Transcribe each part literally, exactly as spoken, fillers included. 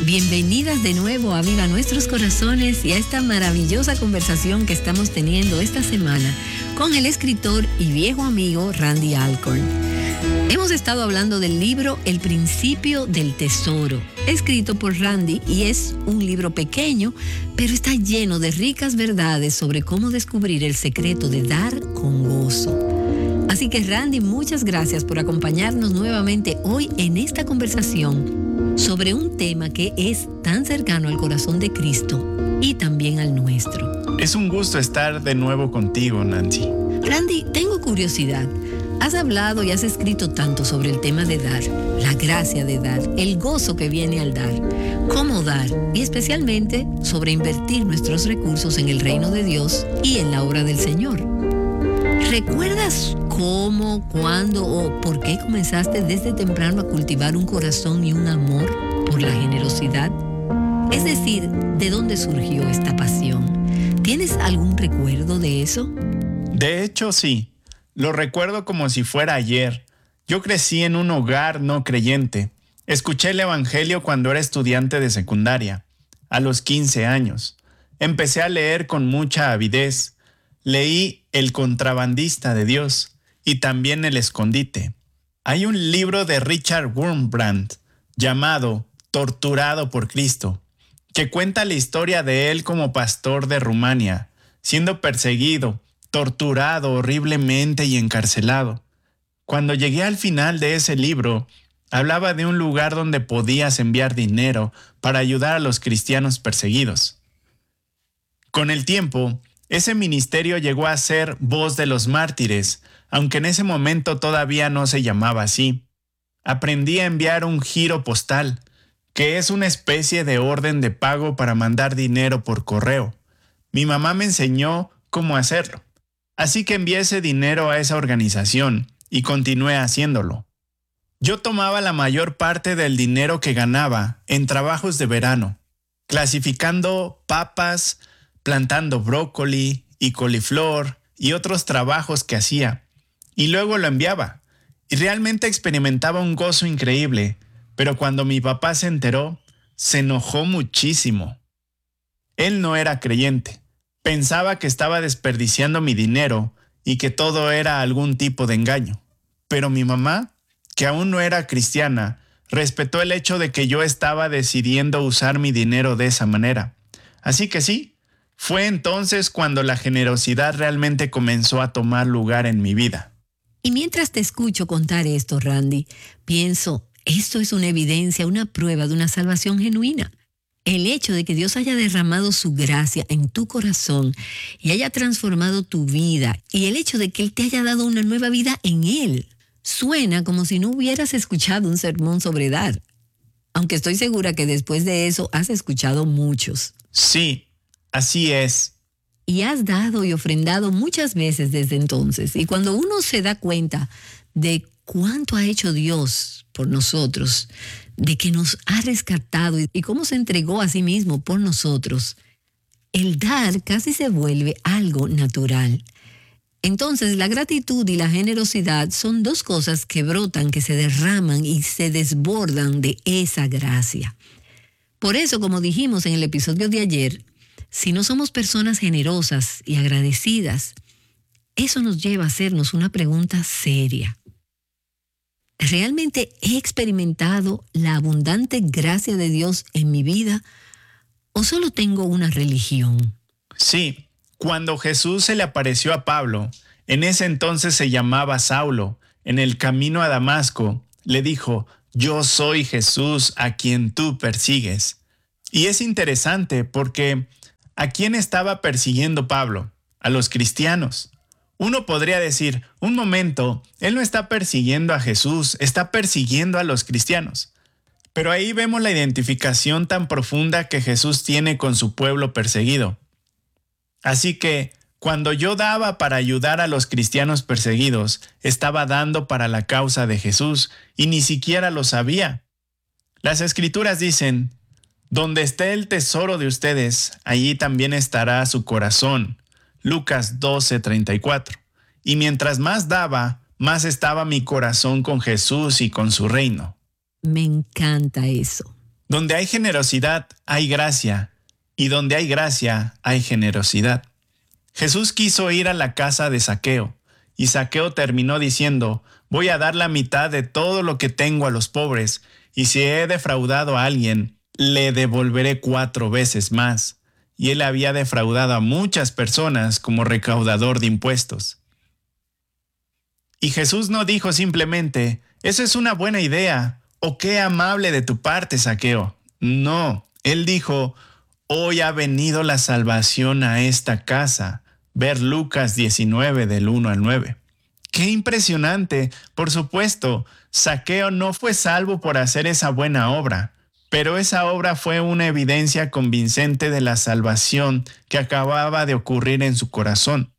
Bienvenidas de nuevo a Viva Nuestros Corazones y a esta maravillosa conversación que estamos teniendo esta semana con el escritor y viejo amigo Randy Alcorn. Hemos estado hablando del libro El Principio del Tesoro, escrito por Randy, y es un libro pequeño, pero está lleno de ricas verdades sobre cómo descubrir el secreto de dar con gozo. Así que Randy, muchas gracias por acompañarnos nuevamente hoy en esta conversación sobre un tema que es tan cercano al corazón de Cristo y también al nuestro. Es un gusto estar de nuevo contigo, Nancy. Randy, tengo curiosidad. Has hablado y has escrito tanto sobre el tema de dar, la gracia de dar, el gozo que viene al dar, cómo dar y especialmente sobre invertir nuestros recursos en el reino de Dios y en la obra del Señor. ¿Recuerdas cómo, cuándo o por qué comenzaste desde temprano a cultivar un corazón y un amor por la generosidad? Es decir, ¿de dónde surgió esta pasión? ¿Tienes algún recuerdo de eso? De hecho, sí. Lo recuerdo como si fuera ayer. Yo crecí en un hogar no creyente. Escuché el evangelio cuando era estudiante de secundaria, a los quince años. Empecé a leer con mucha avidez. Leí El contrabandista de Dios y también El escondite. Hay un libro de Richard Wurmbrand llamado Torturado por Cristo, que cuenta la historia de él como pastor de Rumania, siendo perseguido, torturado horriblemente y encarcelado. Cuando llegué al final de ese libro, hablaba de un lugar donde podías enviar dinero para ayudar a los cristianos perseguidos. Con el tiempo, ese ministerio llegó a ser Voz de los Mártires, aunque en ese momento todavía no se llamaba así. Aprendí a enviar un giro postal, que es una especie de orden de pago para mandar dinero por correo. Mi mamá me enseñó cómo hacerlo. Así que envié ese dinero a esa organización y continué haciéndolo. Yo tomaba la mayor parte del dinero que ganaba en trabajos de verano, clasificando papas, plantando brócoli y coliflor y otros trabajos que hacía, y luego lo enviaba. Y realmente experimentaba un gozo increíble, pero cuando mi papá se enteró, se enojó muchísimo. Él no era creyente. Pensaba que estaba desperdiciando mi dinero y que todo era algún tipo de engaño. Pero mi mamá, que aún no era cristiana, respetó el hecho de que yo estaba decidiendo usar mi dinero de esa manera. Así que sí, fue entonces cuando la generosidad realmente comenzó a tomar lugar en mi vida. Y mientras te escucho contar esto, Randy, pienso, esto es una evidencia, una prueba de una salvación genuina. El hecho de que Dios haya derramado su gracia en tu corazón y haya transformado tu vida, y el hecho de que Él te haya dado una nueva vida en Él, suena como si no hubieras escuchado un sermón sobre dar. Aunque estoy segura que después de eso has escuchado muchos. Sí, así es. Y has dado y ofrendado muchas veces desde entonces. Y cuando uno se da cuenta de cuánto ha hecho Dios por nosotros, de que nos ha rescatado y cómo se entregó a sí mismo por nosotros, el dar casi se vuelve algo natural. Entonces, la gratitud y la generosidad son dos cosas que brotan, que se derraman y se desbordan de esa gracia. Por eso, como dijimos en el episodio de ayer, si no somos personas generosas y agradecidas, eso nos lleva a hacernos una pregunta seria. ¿Realmente he experimentado la abundante gracia de Dios en mi vida o solo tengo una religión? Sí, cuando Jesús se le apareció a Pablo, en ese entonces se llamaba Saulo, en el camino a Damasco, le dijo, yo soy Jesús a quien tú persigues. Y es interesante porque ¿a quién estaba persiguiendo Pablo? A los cristianos. Uno podría decir, un momento, él no está persiguiendo a Jesús, está persiguiendo a los cristianos. Pero ahí vemos la identificación tan profunda que Jesús tiene con su pueblo perseguido. Así que, cuando yo daba para ayudar a los cristianos perseguidos, estaba dando para la causa de Jesús y ni siquiera lo sabía. Las Escrituras dicen, donde esté el tesoro de ustedes, allí también estará su corazón. Lucas doce, treinta y cuatro. Y mientras más daba, más estaba mi corazón con Jesús y con su reino. Me encanta eso. Donde hay generosidad, hay gracia, y donde hay gracia, hay generosidad. Jesús quiso ir a la casa de Zaqueo, y Zaqueo terminó diciendo: voy a dar la mitad de todo lo que tengo a los pobres, y si he defraudado a alguien, le devolveré cuatro veces más. Y él había defraudado a muchas personas como recaudador de impuestos. Y Jesús no dijo simplemente: eso es una buena idea, o qué amable de tu parte, Zaqueo. No, él dijo: hoy ha venido la salvación a esta casa. Ver Lucas diecinueve del uno al nueve. ¡Qué impresionante! Por supuesto, Zaqueo no fue salvo por hacer esa buena obra, pero esa obra fue una evidencia convincente de la salvación que acababa de ocurrir en su corazón.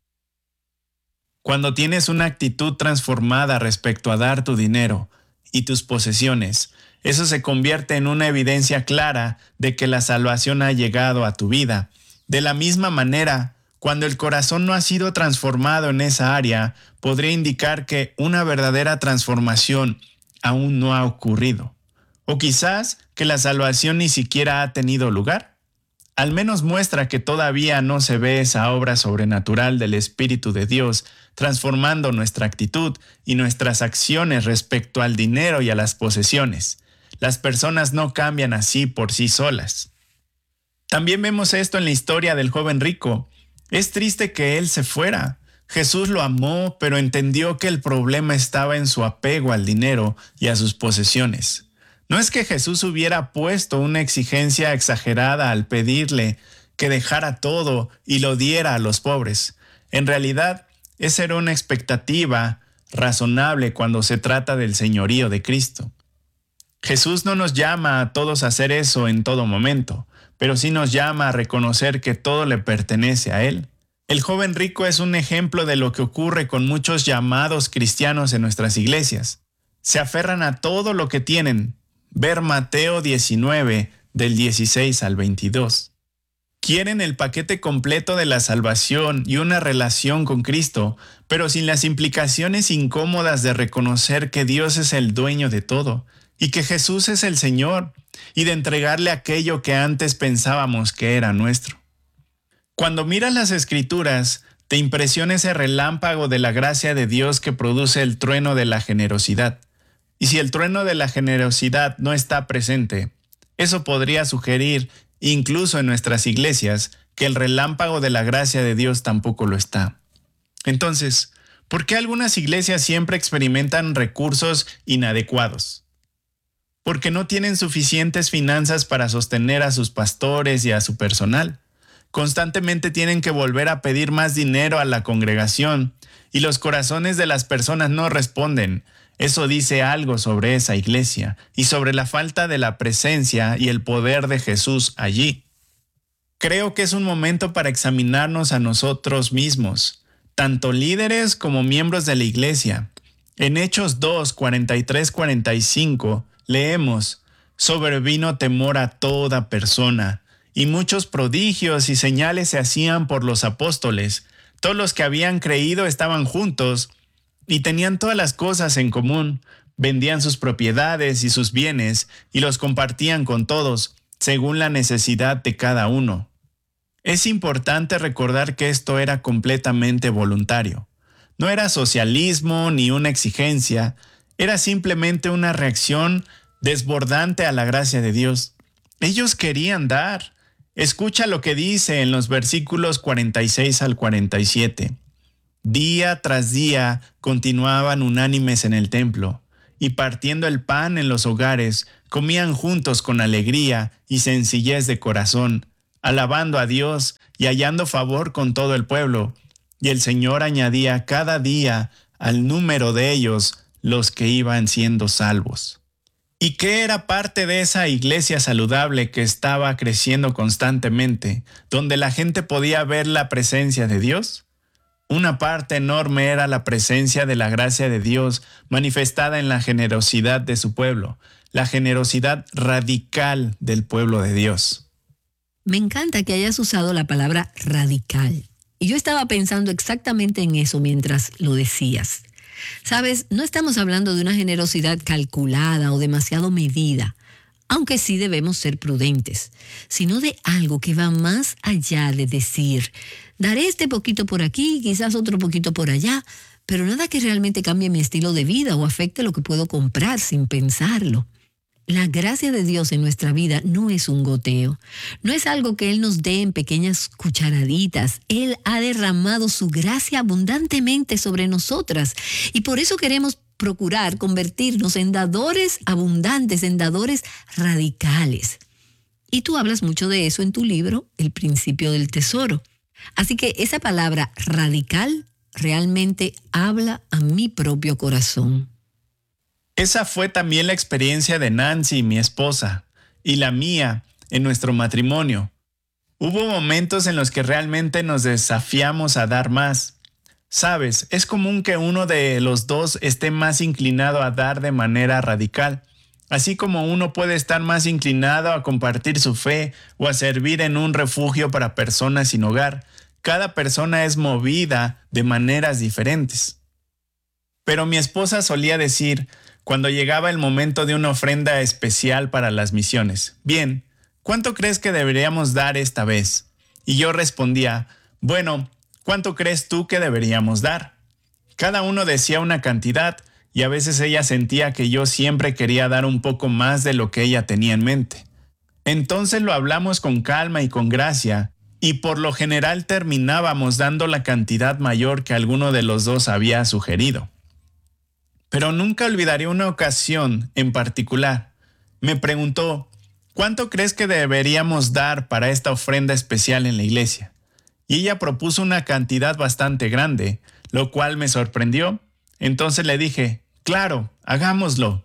Cuando tienes una actitud transformada respecto a dar tu dinero y tus posesiones, eso se convierte en una evidencia clara de que la salvación ha llegado a tu vida. De la misma manera, cuando el corazón no ha sido transformado en esa área, podría indicar que una verdadera transformación aún no ha ocurrido. O quizás que la salvación ni siquiera ha tenido lugar. Al menos muestra que todavía no se ve esa obra sobrenatural del Espíritu de Dios transformando nuestra actitud y nuestras acciones respecto al dinero y a las posesiones. Las personas no cambian así por sí solas. También vemos esto en la historia del joven rico. Es triste que él se fuera. Jesús lo amó, pero entendió que el problema estaba en su apego al dinero y a sus posesiones. No es que Jesús hubiera puesto una exigencia exagerada al pedirle que dejara todo y lo diera a los pobres. En realidad, esa era una expectativa razonable cuando se trata del señorío de Cristo. Jesús no nos llama a todos a hacer eso en todo momento, pero sí nos llama a reconocer que todo le pertenece a Él. El joven rico es un ejemplo de lo que ocurre con muchos llamados cristianos en nuestras iglesias. Se aferran a todo lo que tienen. Ver Mateo diecinueve, del dieciséis al veintidós. Quieren el paquete completo de la salvación y una relación con Cristo, pero sin las implicaciones incómodas de reconocer que Dios es el dueño de todo y que Jesús es el Señor, y de entregarle aquello que antes pensábamos que era nuestro. Cuando miras las Escrituras, te impresiona ese relámpago de la gracia de Dios que produce el trueno de la generosidad. Y si el trueno de la generosidad no está presente, eso podría sugerir, incluso en nuestras iglesias, que el relámpago de la gracia de Dios tampoco lo está. Entonces, ¿por qué algunas iglesias siempre experimentan recursos inadecuados? Porque no tienen suficientes finanzas para sostener a sus pastores y a su personal. Constantemente tienen que volver a pedir más dinero a la congregación y los corazones de las personas no responden. Eso dice algo sobre esa iglesia y sobre la falta de la presencia y el poder de Jesús allí. Creo que es un momento para examinarnos a nosotros mismos, tanto líderes como miembros de la iglesia. En Hechos dos, cuarenta y tres a cuarenta y cinco leemos: sobrevino temor a toda persona, y muchos prodigios y señales se hacían por los apóstoles. Todos los que habían creído estaban juntos y tenían todas las cosas en común. Vendían sus propiedades y sus bienes y los compartían con todos, según la necesidad de cada uno. Es importante recordar que esto era completamente voluntario. No era socialismo ni una exigencia, era simplemente una reacción desbordante a la gracia de Dios. Ellos querían dar. Escucha lo que dice en los versículos cuarenta y seis al cuarenta y siete. Día tras día continuaban unánimes en el templo, y partiendo el pan en los hogares, comían juntos con alegría y sencillez de corazón, alabando a Dios y hallando favor con todo el pueblo. Y el Señor añadía cada día al número de ellos los que iban siendo salvos. ¿Y qué era parte de esa iglesia saludable que estaba creciendo constantemente, donde la gente podía ver la presencia de Dios? Una parte enorme era la presencia de la gracia de Dios manifestada en la generosidad de su pueblo, la generosidad radical del pueblo de Dios. Me encanta que hayas usado la palabra radical. Y yo estaba pensando exactamente en eso mientras lo decías. Sabes, no estamos hablando de una generosidad calculada o demasiado medida. aunque sí debemos ser prudentes, sino de algo que va más allá de decir, daré este poquito por aquí, quizás otro poquito por allá, pero nada que realmente cambie mi estilo de vida o afecte lo que puedo comprar sin pensarlo. La gracia de Dios en nuestra vida no es un goteo, no es algo que Él nos dé en pequeñas cucharaditas. Él ha derramado su gracia abundantemente sobre nosotras y por eso queremos procurar convertirnos en dadores abundantes, en dadores radicales. Y tú hablas mucho de eso en tu libro, El principio del tesoro. Así que esa palabra radical realmente habla a mi propio corazón. Esa fue también la experiencia de Nancy, mi esposa, y la mía en nuestro matrimonio. Hubo momentos en los que realmente nos desafiamos a dar más. Sabes, es común que uno de los dos esté más inclinado a dar de manera radical, así como uno puede estar más inclinado a compartir su fe o a servir en un refugio para personas sin hogar. Cada persona es movida de maneras diferentes. Pero mi esposa solía decir, cuando llegaba el momento de una ofrenda especial para las misiones, bien, ¿cuánto crees que deberíamos dar esta vez? Y yo respondía, bueno, ¿cuánto crees tú que deberíamos dar? Cada uno decía una cantidad y a veces ella sentía que yo siempre quería dar un poco más de lo que ella tenía en mente. Entonces lo hablamos con calma y con gracia y por lo general terminábamos dando la cantidad mayor que alguno de los dos había sugerido. Pero nunca olvidaré una ocasión en particular. Me preguntó, ¿cuánto crees que deberíamos dar para esta ofrenda especial en la iglesia? Y ella propuso una cantidad bastante grande, lo cual me sorprendió. Entonces le dije, claro, hagámoslo.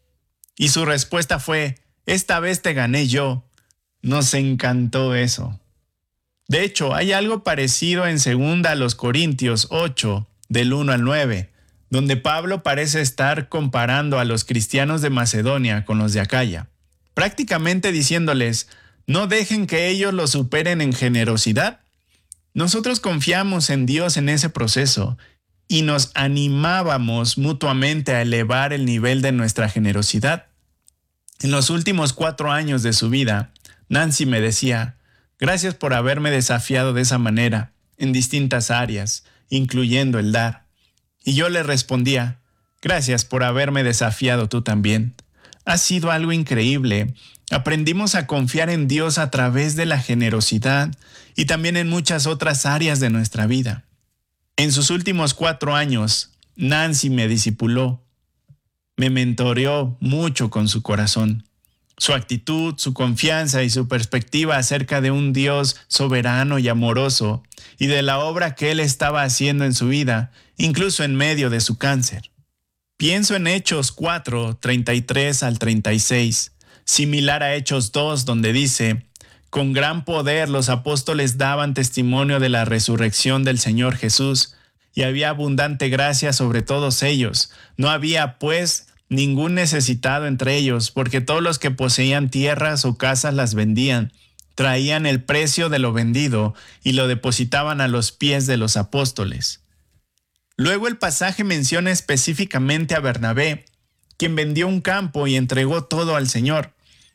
Y su respuesta fue, esta vez te gané yo. Nos encantó eso. De hecho, hay algo parecido en segunda a los Corintios ocho, del uno al nueve, donde Pablo parece estar comparando a los cristianos de Macedonia con los de Acaya, prácticamente diciéndoles, no dejen que ellos los superen en generosidad. Nosotros confiamos en Dios en ese proceso y nos animábamos mutuamente a elevar el nivel de nuestra generosidad. En los últimos cuatro años de su vida, Nancy me decía, gracias por haberme desafiado de esa manera, en distintas áreas, incluyendo el dar. Y yo le respondía, gracias por haberme desafiado tú también. Ha sido algo increíble. Aprendimos a confiar en Dios a través de la generosidad y también en muchas otras áreas de nuestra vida. En sus últimos cuatro años, Nancy me discipuló, me mentoreó mucho con su corazón. Su actitud, su confianza y su perspectiva acerca de un Dios soberano y amoroso y de la obra que Él estaba haciendo en su vida, incluso en medio de su cáncer. Pienso en Hechos cuatro, treinta y tres al treinta y seis, similar a Hechos dos, donde dice, con gran poder los apóstoles daban testimonio de la resurrección del Señor Jesús, y había abundante gracia sobre todos ellos. No había, pues, ningún necesitado entre ellos, porque todos los que poseían tierras o casas las vendían, traían el precio de lo vendido y lo depositaban a los pies de los apóstoles. Luego el pasaje menciona específicamente a Bernabé, quien vendió un campo y entregó todo al Señor.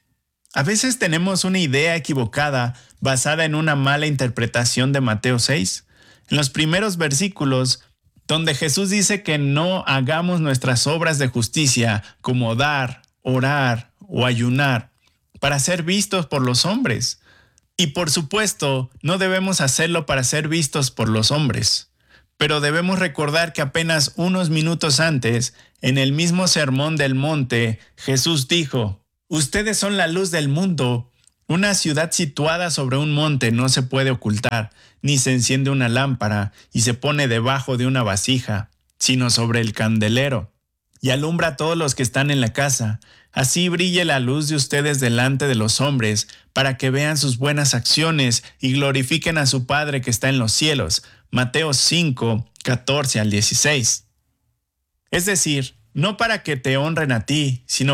A veces tenemos una idea equivocada basada en una mala interpretación de Mateo seis. En los primeros versículos, donde Jesús dice que no hagamos nuestras obras de justicia como dar, orar o ayunar para ser vistos por los hombres. Y por supuesto, no debemos hacerlo para ser vistos por los hombres. Pero debemos recordar que apenas unos minutos antes, en el mismo sermón del monte, Jesús dijo, ustedes son la luz del mundo. Una ciudad situada sobre un monte no se puede ocultar, ni se enciende una lámpara y se pone debajo de una vasija, sino sobre el candelero, y alumbra a todos los que están en la casa. Así brille la luz de ustedes delante de los hombres, para que vean sus buenas acciones y glorifiquen a su Padre que está en los cielos. Mateo cinco, catorce al dieciséis. Es decir, no para que te honren a ti, sino